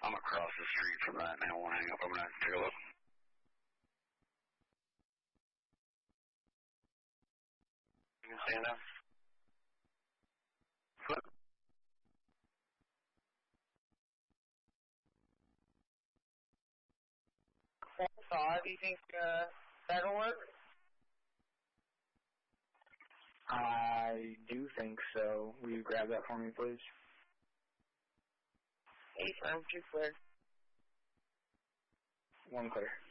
I'm across the street from that now. I won't hang up. I'm going to take a look. You can stand up. Do you think that'll work? I do think so. Will you grab that for me, please? Hey, firm, 2 clear. 1 clear.